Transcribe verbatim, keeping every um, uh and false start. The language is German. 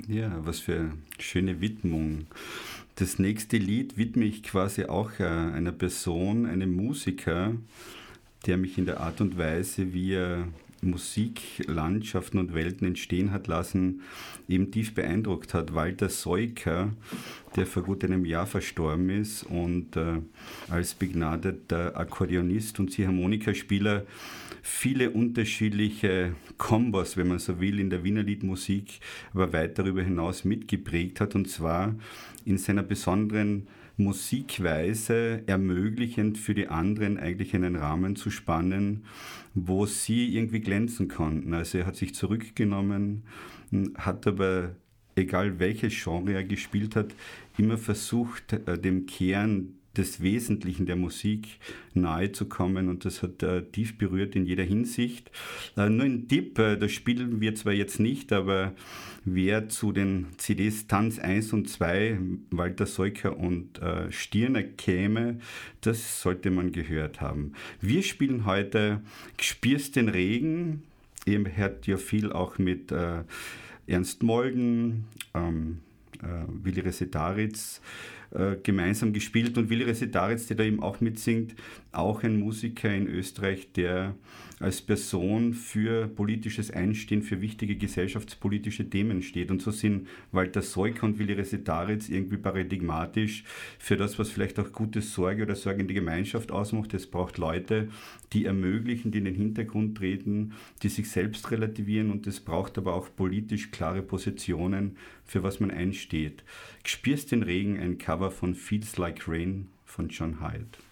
Ja, was für eine schöne Widmung. Das nächste Lied widme ich quasi auch äh, einer Person, einem Musiker, der mich in der Art und Weise, wie er Musiklandschaften und Welten entstehen hat lassen, eben tief beeindruckt hat. Walter Soyka, der vor gut einem Jahr verstorben ist und äh, als begnadeter Akkordeonist und Ziehharmonikaspieler viele unterschiedliche Kombos, wenn man so will, in der Wiener Liedmusik, aber weit darüber hinaus mitgeprägt hat, und zwar in seiner besonderen Musikweise ermöglichend für die anderen eigentlich einen Rahmen zu spannen, wo sie irgendwie glänzen konnten. Also er hat sich zurückgenommen, hat aber, egal welches Genre er gespielt hat, immer versucht, dem Kern des Wesentlichen der Musik nahe zu kommen, und das hat äh, tief berührt in jeder Hinsicht. Äh, nur ein Tipp, äh, das spielen wir zwar jetzt nicht, aber wer zu den C Ds Tanz eins und zwei, Walter Soyka und äh, Stirner käme, das sollte man gehört haben. Wir spielen heute Gspürst den Regen. Ihr hört ja viel auch mit äh, Ernst Molden, ähm, äh, Willi Resetaritz äh, gemeinsam gespielt, und Willi Resetaritz, der da eben auch mitsingt, auch ein Musiker in Österreich, der als Person für politisches Einstehen, für wichtige gesellschaftspolitische Themen steht. Und so sind Walter Soyka und Willi Resetaritz irgendwie paradigmatisch für das, was vielleicht auch gute Sorge oder sorgende Gemeinschaft ausmacht. Es braucht Leute, die ermöglichen, die in den Hintergrund treten, die sich selbst relativieren, und es braucht aber auch politisch klare Positionen, für was man einsteht. Gspürst den Regen, ein Cover von Feels Like Rain von John Hyde.